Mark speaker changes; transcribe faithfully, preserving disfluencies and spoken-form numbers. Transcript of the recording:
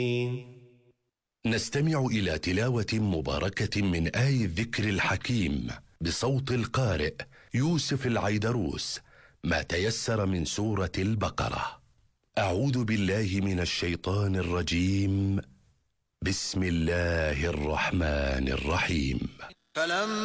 Speaker 1: نستمع إلى تلاوة مباركة من آي الذكر الحكيم بصوت القارئ يوسف العيدروس، ما تيسر من سورة البقرة. أعوذ بالله من الشيطان الرجيم. بسم الله الرحمن الرحيم.